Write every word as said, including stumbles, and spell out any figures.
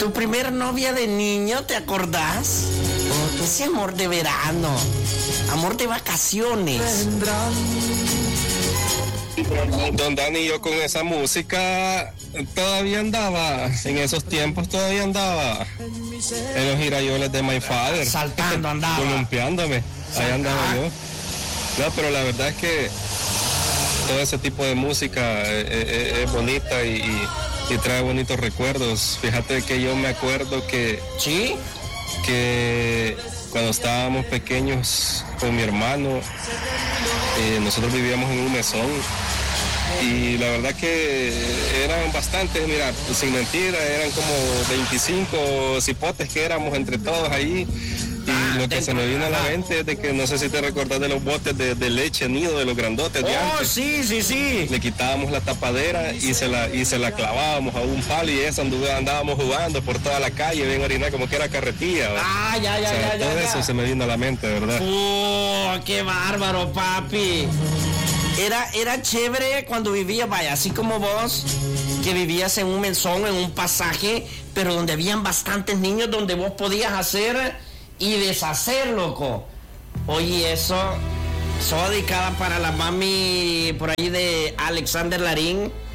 Tu primer novia de niño, ¿te acordás? Ese amor de verano, amor de vacaciones. Don Dani, yo con esa música todavía andaba, en esos tiempos todavía andaba en los girayoles de My Father. Saltando andaba. Columpiándome, ahí andaba yo. No, pero la verdad es que todo ese tipo de música es, es, es bonita y, y, y trae bonitos recuerdos. Fíjate que yo me acuerdo que... ¿Sí? Que cuando estábamos pequeños con mi hermano, eh, nosotros vivíamos en un mesón y la verdad que eran bastantes, mira, sin mentira, eran como veinticinco cipotes que éramos entre todos ahí. Y ah, lo que se me vino a la mente es de que no sé si te recordás de los botes de, de leche nido, de los grandotes de oh, antes. sí, sí, sí. Le quitábamos la tapadera y se la y se la clavábamos a un palo y eso andábamos jugando por toda la calle, bien orinar como que era carretilla. ¿Va? Ah, ya, ya, o sea, ya, todo ya. eso ya. se me vino a la mente, ¿verdad? ¡Oh, qué bárbaro, papi! Era, era chévere cuando vivía, vaya, así como vos, que vivías en un mesón, en un pasaje, pero donde habían bastantes niños, donde vos podías hacer y deshacer, loco. Oye, eso, eso dedicada para la mami por ahí de Alexander Larín.